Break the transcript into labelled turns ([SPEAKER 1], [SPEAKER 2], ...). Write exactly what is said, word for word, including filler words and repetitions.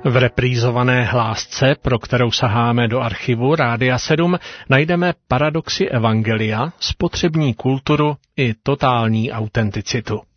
[SPEAKER 1] V reprízované hlásce, pro kterou saháme do archivu Rádia sedm, najdeme paradoxy evangelia, spotřební kulturu i totální autenticitu.